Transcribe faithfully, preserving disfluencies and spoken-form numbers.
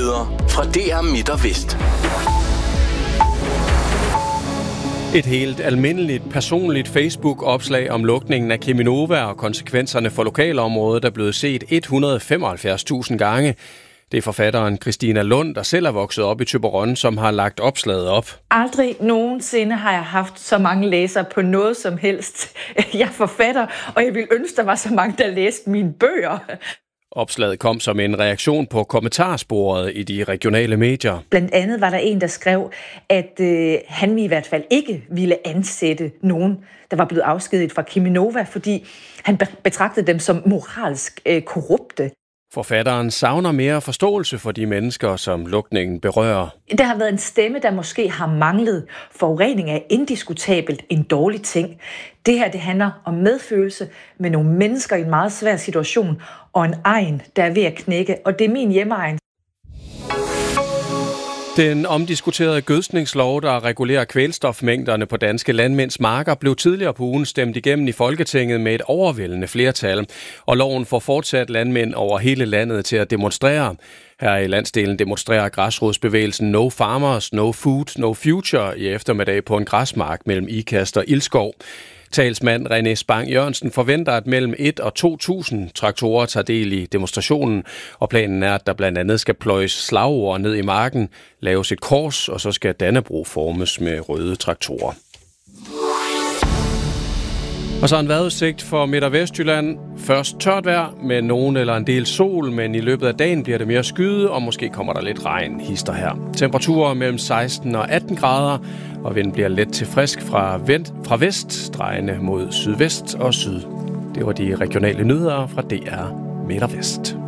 nyheder fra D R Midt og Vest. Et helt almindeligt personligt Facebook-opslag om lukningen af Cheminova og konsekvenserne for lokalområdet er blevet set et hundrede og femoghalvfjerds tusind gange. Det er forfatteren Christina Lund, der selv er vokset op i Thyborøn, som har lagt opslaget op. Aldrig nogensinde har jeg haft så mange læsere på noget som helst. Jeg er forfatter, og jeg ville ønske, der var så mange, der læste mine bøger. Opslaget kom som en reaktion på kommentarsporet i de regionale medier. Blandt andet var der en, der skrev, at øh, han i hvert fald ikke ville ansætte nogen, der var blevet afskediget fra Cheminova, fordi han betragtede dem som moralsk øh, korrupte. Forfatteren savner mere forståelse for de mennesker, som lukningen berører. Der har været en stemme, der måske har manglet. Forurening er indiskutabelt en dårlig ting. Det her det handler om medfølelse med nogle mennesker i en meget svær situation, og en egen, der er ved at knække, og det er min hjemmeegn. Den omdiskuterede gødskningslov, der regulerer kvælstofmængderne på danske landmænds marker, blev tidligere på ugen stemt igennem i Folketinget med et overvældende flertal. Og loven får fortsat landmænd over hele landet til at demonstrere. Her i landsdelen demonstrerer græsrodsbevægelsen No Farmers, No Food, No Future i eftermiddag på en græsmark mellem Ikast og Ilskov. Talsmand René Spang Jørgensen forventer, at mellem et og to tusind traktorer tager del i demonstrationen, og planen er, at der blandt andet skal pløjes slagord ned i marken, laves et kors, og så skal Dannebrog formes med røde traktorer. Og så en vejrudsigt for Midt- og Vestjylland. Først tørt vejr med nogen eller en del sol, men i løbet af dagen bliver det mere skyet, og måske kommer der lidt regn hister her. Temperaturer mellem seksten og atten grader, og vinden bliver let til frisk fra, vent, fra vest, drejende mod sydvest og syd. Det var de regionale nyheder fra D R Midt og Vest.